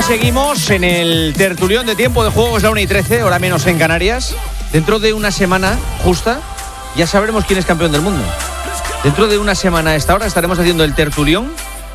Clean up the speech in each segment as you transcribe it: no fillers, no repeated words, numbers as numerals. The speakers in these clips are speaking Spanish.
seguimos en el tertulión de Tiempo de Juego, es la 1:13, hora menos en Canarias. Dentro de una semana justa ya sabremos quién es campeón del mundo. Dentro de una semana a esta hora estaremos haciendo el tertulión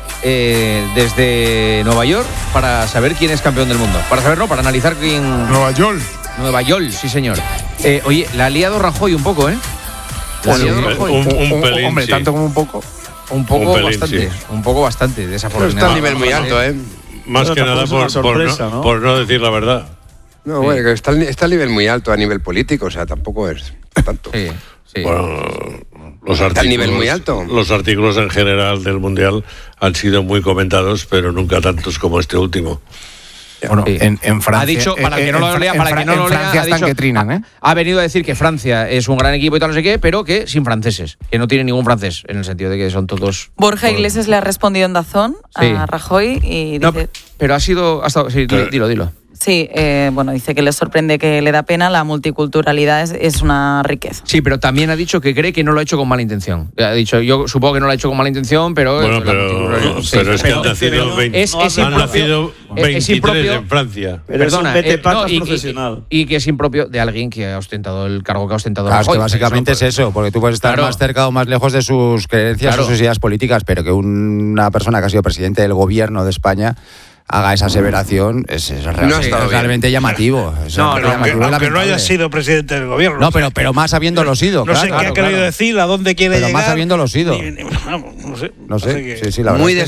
desde Nueva York para saber quién es campeón del mundo. Para saber, no, para analizar quién... Nueva York, sí señor. Oye, la ha liado Rajoy un poco, ¿eh? La ha liado Rajoy. Un pelín, hombre, sí. tanto como un poco. Un poco pelín, bastante, sí. un poco bastante, Pero desafortunadamente. está a nivel muy alto, ¿eh? Más Pero que nada tampoco es una sorpresa, ¿no? por no decir la verdad. No, bueno, que está a nivel muy alto a nivel político, o sea, tampoco es tanto. Sí. Bueno, los Está al artículos, nivel muy alto. Los artículos en general del Mundial han sido muy comentados, pero nunca tantos como este último. Bueno, Sí. en Francia. Ha dicho, para que no lo lea, Francia ha están dicho, que trinan, ¿eh? ha venido a decir que Francia es un gran equipo y tal, no sé qué, pero que sin franceses, que no tiene ningún francés, en el sentido de que son todos... Borja Iglesias le ha respondido en Dazón Sí. a Rajoy y No, dice... pero ha estado... Sí, dilo. Sí, bueno, dice que le sorprende, que le da pena, la multiculturalidad es una riqueza. Sí, pero también ha dicho que cree que no lo ha hecho con mala intención. Ha dicho, yo supongo que no lo ha hecho con mala intención, pero... Bueno, pero es que han nacido 23 en Francia. Pero es un Perdona, vete-patas profesional. y que es impropio de alguien que ha ostentado el cargo que ha ostentado Claro, es Rajoy. que básicamente es eso, porque tú puedes estar Claro. más cerca o más lejos de sus creencias Claro. o sus ideas políticas, pero que una persona que ha sido presidente del gobierno de España haga esa aseveración es realmente llamativo. Es No, realmente no, llamativo, Aunque no haya lamentable. sido presidente del gobierno. No, pero más habiéndolo sido, No sé claro. qué ha querido decir, a dónde quiere Pero llegar. más habiéndolo sido. No sé. No sé, que- sí, la verdad. Muy es que